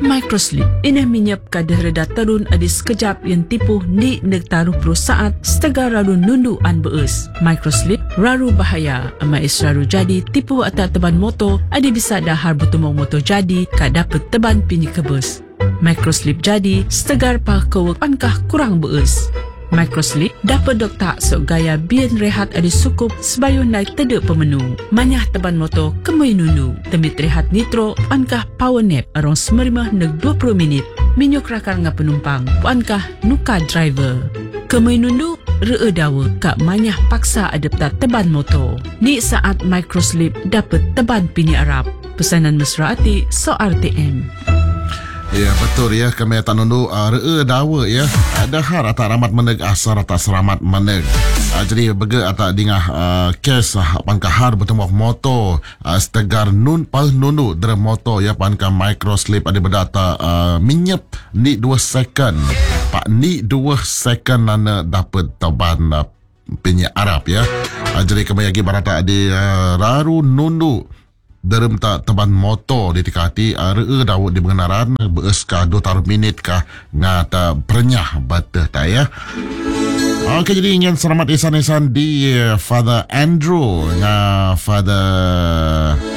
Microslip ini menyap kadah reda terun adi sekejap yang tipu ni nektaruh pro saat setegar raru nundu an beus. Microslip raru bahaya amais raru jadi tipu atas teban motor adi bisa dahar bertumong motor jadi kak dapat teban pini kebus. Microslip jadi setegar pa kewek pankah kurang beus. Microslip dapat doktak sok gaya bian rehat adi sukup sebayun naik tedek pemenu. Manyah teban motor kemui nunu. Temit rehat nitro pankah power nap arong 15 neg 20 minit. Minyuk rakar nga penumpang pankah nuka driver. Kemui nunu ree dawa kak manyah paksa adapta teban motor. Ni saat Microslip dapat teban pini Arab. Pesanan mesra ati so RTM. Ya betul ya, kami tak nundu ree dawa ya. Ada har atak ramat meneg asar atak seramat meneg. Jadi bega atak dingah kes pankah har bertemu motor setegar nundu dari motor ya pankah Microslip ada berdata minyap ni 2 second. Pak ni 2 second nana dapat teban penyak Arab ya. Jadi kami lagi barata ada raru nundu dalam tak teban motor di tikati ree dawud di pengenaran beus ka 2 taruh minit kah ngata pernyah batah tak ya. Okey, jadi ingin selamat isan-isan di Father Andrew dengan Father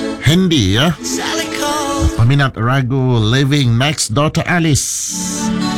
Hendy ya, peminat ragu Living Next Door to Alice.